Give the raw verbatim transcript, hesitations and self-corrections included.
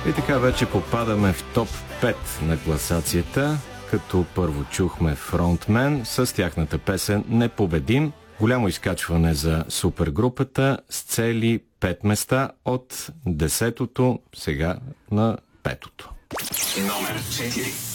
И така вече попадаме в топ пет на класацията, като първо чухме Фронтмен с тяхната песен «Непобедим». Голямо изкачване за супергрупата с цели пет места от десетото сега на петото. Номер четири.